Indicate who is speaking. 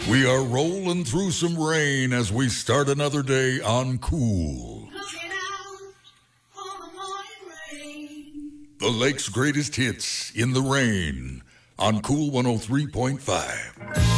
Speaker 1: We are rolling through some rain as we start another day on Cool.
Speaker 2: Looking out for the morning rain.
Speaker 1: The lake's greatest hits in the rain on Cool 103.5.